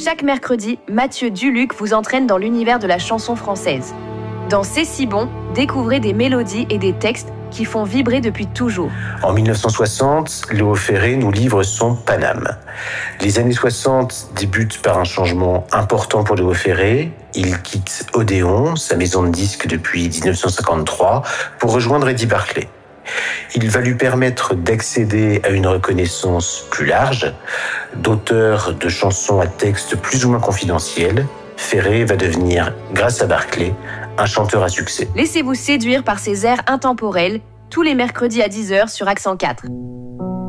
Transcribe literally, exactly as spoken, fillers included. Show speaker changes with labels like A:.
A: Chaque mercredi, Mathieu Duluc vous entraîne dans l'univers de la chanson française. Dans C'est si bon, découvrez des mélodies et des textes qui font vibrer depuis toujours.
B: En mille neuf cent soixante, Léo Ferré nous livre son Paname. Les années soixante débutent par un changement important pour Léo Ferré. Il quitte Odéon, sa maison de disques depuis dix-neuf cent cinquante-trois, pour rejoindre Eddie Barclay. Il va lui permettre d'accéder à une reconnaissance plus large, d'auteur de chansons à texte plus ou moins confidentiels. Ferré va devenir, grâce à Barclay, un chanteur à succès.
A: Laissez-vous séduire par ces airs intemporels, tous les mercredis à dix heures sur Accent quatre.